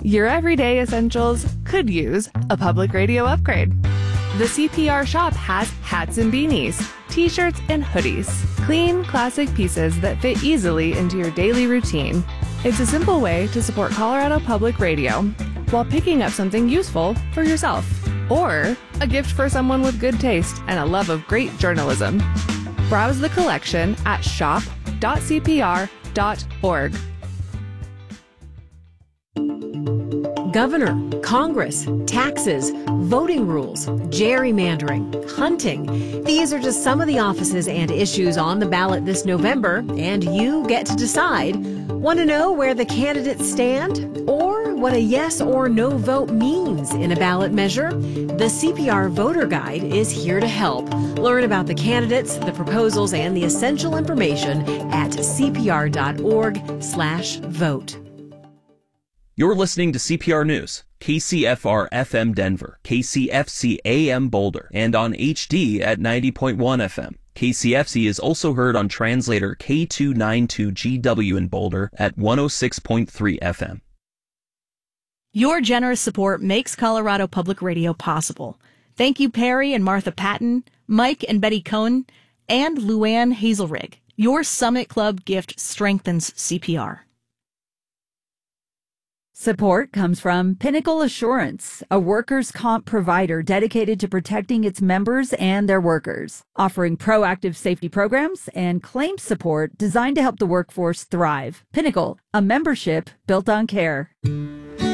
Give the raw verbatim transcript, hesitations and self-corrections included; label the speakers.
Speaker 1: Your everyday essentials could use a public radio upgrade. The C P R shop has hats and beanies, t-shirts and hoodies. Clean, classic pieces that fit easily into your daily routine. It's a simple way to support Colorado Public Radio while picking up something useful for yourself. Or a gift for someone with good taste and a love of great journalism. Browse the collection at shop dot c p r dot org.
Speaker 2: Governor, Congress, taxes, voting rules, gerrymandering, hunting. These are just some of the offices and issues on the ballot this November, and you get to decide. Want to know where the candidates stand? Or what a yes or no vote means in a ballot measure? The C P R Voter Guide is here to help. Learn about the candidates, the proposals, and the essential information at c p r dot org slash vote.
Speaker 3: You're listening to C P R News, K C F R F M Denver, K C F C A M Boulder, and on H D at ninety point one F M. K C F C is also heard on translator K two ninety-two G W in Boulder at one oh six point three F M.
Speaker 4: Your generous support makes Colorado Public Radio possible. Thank you, Perry and Martha Patton, Mike and Betty Cohn, and Luann Hazelrig. Your Summit Club gift strengthens C P R.
Speaker 5: Support comes from Pinnacle Assurance, a workers' comp provider dedicated to protecting its members and their workers, offering proactive safety programs and claims support designed to help the workforce thrive. Pinnacle, a membership built on care.